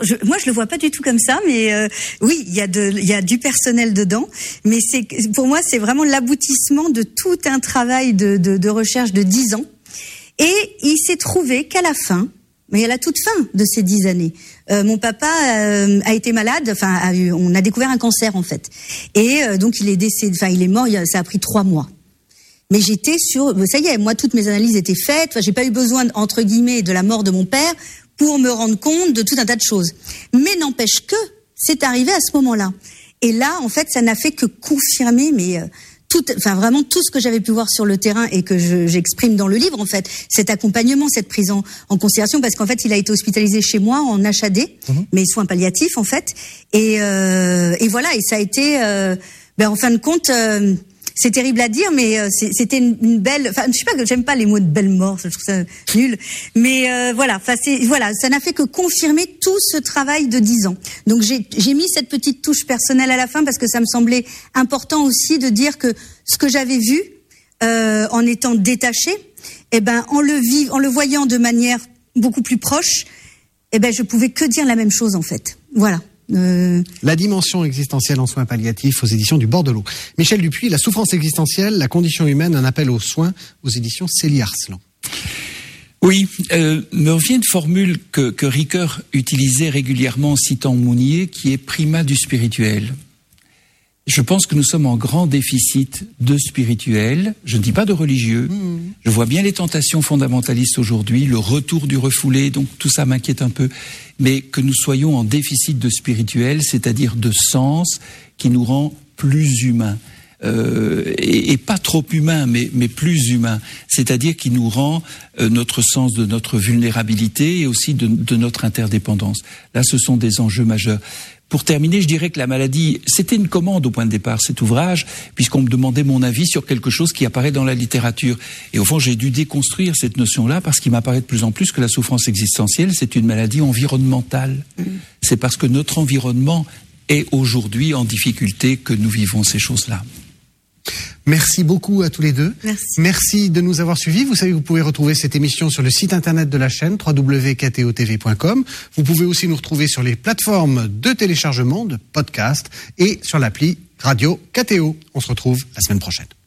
moi je le vois pas du tout comme ça, mais oui, il y a du personnel dedans, mais pour moi c'est vraiment l'aboutissement de tout un travail de recherche de 10 ans. Et il s'est trouvé qu'à la fin, mais à la toute fin de ces 10 années, mon papa a été malade. On a découvert un cancer en fait, et donc il est décédé. Il est mort. Ça a pris 3 mois. Mais j'étais ça y est, moi toutes mes analyses étaient faites. J'ai pas eu besoin entre guillemets de la mort de mon père pour me rendre compte de tout un tas de choses. Mais n'empêche que c'est arrivé à ce moment-là. Et là, en fait, ça n'a fait que confirmer, vraiment tout ce que j'avais pu voir sur le terrain et que j'exprime dans le livre, en fait, cet accompagnement, cette prise en considération, parce qu'en fait, il a été hospitalisé chez moi en HAD, mais soins palliatifs, en fait. Et voilà, et ça a été, en fin de compte, c'est terrible à dire, mais c'était une belle. Enfin, je sais pas, j'aime pas les mots de belle mort, je trouve ça nul. Mais ça n'a fait que confirmer tout ce travail de 10 ans. Donc j'ai mis cette petite touche personnelle à la fin parce que ça me semblait important aussi de dire que ce que j'avais vu en étant détachée, en le voyant de manière beaucoup plus proche, je pouvais que dire la même chose en fait. Voilà. La dimension existentielle en soins palliatifs aux éditions du Bordelot. Michel Dupuis, la souffrance existentielle, la condition humaine, un appel aux soins aux éditions Célie Arslan. Oui, me revient une formule que Ricoeur utilisait régulièrement en citant Mounier, qui est primat du spirituel. Je pense que nous sommes en grand déficit de spirituel, je ne dis pas de religieux, je vois bien les tentations fondamentalistes aujourd'hui, le retour du refoulé, donc tout ça m'inquiète un peu, mais que nous soyons en déficit de spirituel, c'est-à-dire de sens qui nous rend plus humains. Et pas trop humain, mais plus humain, c'est-à-dire qui nous rend notre sens de notre vulnérabilité et aussi de notre interdépendance. Là, ce sont des enjeux majeurs. Pour terminer, je dirais que la maladie, c'était une commande au point de départ, cet ouvrage, puisqu'on me demandait mon avis sur quelque chose qui apparaît dans la littérature. Et au fond, j'ai dû déconstruire cette notion-là parce qu'il m'apparaît de plus en plus que la souffrance existentielle, c'est une maladie environnementale. C'est parce que notre environnement est aujourd'hui en difficulté que nous vivons ces choses-là. Merci beaucoup à tous les deux. Merci de nous avoir suivis. Vous savez que vous pouvez retrouver cette émission sur le site internet de la chaîne www.ktotv.com. Vous pouvez aussi nous retrouver sur les plateformes de téléchargement, de podcast et sur l'appli Radio KTO. On se retrouve la semaine prochaine.